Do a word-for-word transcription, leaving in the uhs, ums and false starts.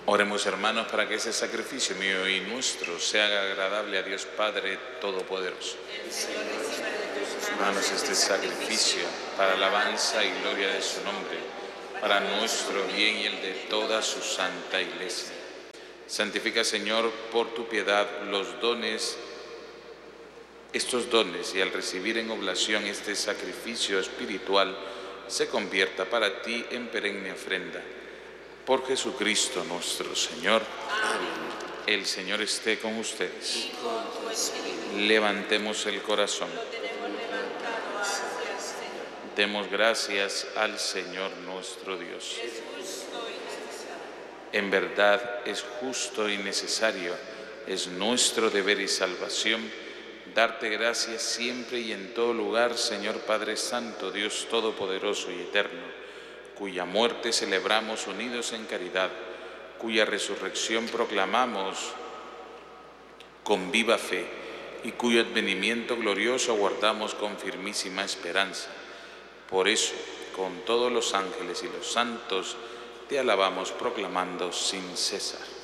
Oremos, hermanos, para que ese sacrificio mío y nuestro sea agradable a Dios Padre Todopoderoso. El Señor reciba de tus Manos este sacrificio para alabanza y gloria de su nombre, para nuestro bien y el de toda su santa Iglesia. Santifica, Señor, por tu piedad los dones, estos dones, y al recibir en oblación este sacrificio espiritual, se convierta para ti en perenne ofrenda. Por Jesucristo nuestro Señor. Amén. El Señor esté con ustedes. Y con tu espíritu. Levantemos el corazón. Lo tenemos levantado hacia el Señor. Demos gracias al Señor nuestro Dios. Es justo y necesario. En verdad es justo y necesario, es nuestro deber y salvación, darte gracias siempre y en todo lugar, Señor Padre Santo, Dios Todopoderoso y Eterno, cuya muerte celebramos unidos en caridad, cuya resurrección proclamamos con viva fe y cuyo advenimiento glorioso aguardamos con firmísima esperanza. Por eso, con todos los ángeles y los santos, te alabamos proclamando sin cesar.